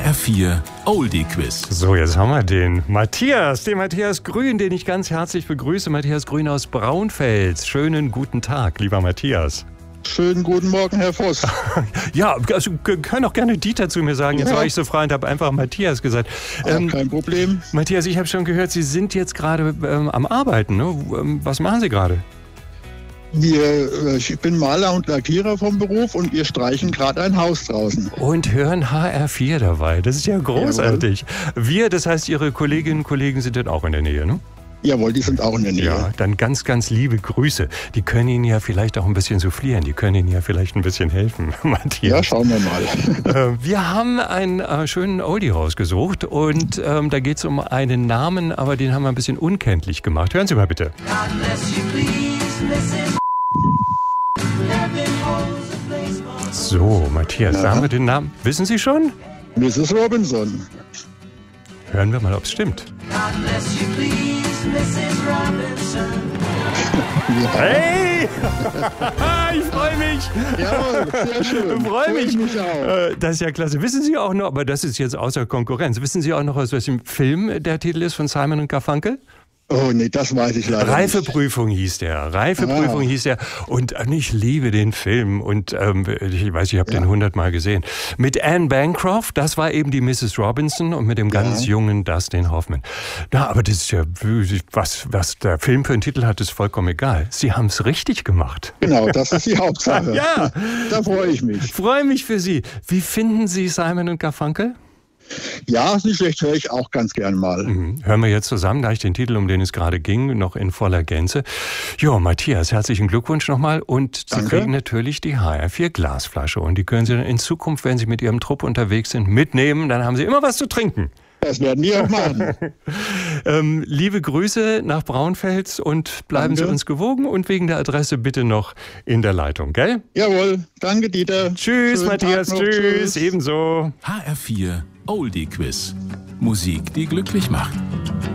HR4 Oldie Quiz. So, jetzt haben wir den Matthias Grün, den ich ganz herzlich begrüße. Matthias Grün aus Braunfels. Schönen guten Tag, lieber Matthias. Schönen guten Morgen, Herr Voss. Ja, also können auch gerne Dieter zu mir sagen. Jetzt war ich so frei und habe einfach Matthias gesagt. Kein Problem. Matthias, ich habe schon gehört, Sie sind jetzt gerade am Arbeiten. Ne? Was machen Sie gerade? Ich bin Maler und Lackierer vom Beruf und wir streichen gerade ein Haus draußen. Und hören HR4 dabei. Das ist ja großartig. Jawohl. Wir, das heißt Ihre Kolleginnen und Kollegen sind dann auch in der Nähe, ne? Jawohl, die sind auch in der Nähe. Ja, dann ganz, ganz liebe Grüße. Die können Ihnen ja vielleicht auch ein bisschen soufflieren. Die können Ihnen ja vielleicht ein bisschen helfen, Matthias. Ja, schauen wir mal. Wir haben einen schönen Oldie rausgesucht und da geht es um einen Namen, aber den haben wir ein bisschen unkenntlich gemacht. Hören Sie mal bitte. So, Matthias, sagen wir den Namen. Wissen Sie schon? Mrs. Robinson. Hören wir mal, ob es stimmt. Ja. Hey! Ich freue mich! Jawohl, sehr schön. Ich freue mich. Auch. Das ist ja klasse. Wissen Sie auch noch, aber das ist jetzt außer Konkurrenz, wissen Sie auch noch, aus welchem Film der Titel ist von Simon & Garfunkel? Oh nee, das weiß ich leider Reifeprüfung nicht. Hieß der. Und ich liebe den Film. Und ich weiß, ich habe den 100-mal gesehen. Mit Anne Bancroft, das war eben die Mrs. Robinson und mit dem ganz jungen Dustin Hoffman. Na, aber das ist ja, was der Film für einen Titel hat, ist vollkommen egal. Sie haben es richtig gemacht. Genau, das ist die Hauptsache. Ja. Da freue ich mich. Freue mich für Sie. Wie finden Sie Simon & Garfunkel? Ja, nicht schlecht, höre ich auch ganz gern mal. Hören wir jetzt zusammen, gleich den Titel, um den es gerade ging, noch in voller Gänze. Jo, Matthias, herzlichen Glückwunsch nochmal. Und Sie kriegen natürlich die HR4 Glasflasche. Und die können Sie dann in Zukunft, wenn Sie mit Ihrem Trupp unterwegs sind, mitnehmen. Dann haben Sie immer was zu trinken. Das werden wir auch machen. Liebe Grüße nach Braunfels und bleiben Sie uns gewogen. Und wegen der Adresse bitte noch in der Leitung, gell? Jawohl, danke Dieter. Tschüss, Schönen Matthias, tschüss, ebenso. HR4 Oldie Quiz. Musik, die glücklich macht.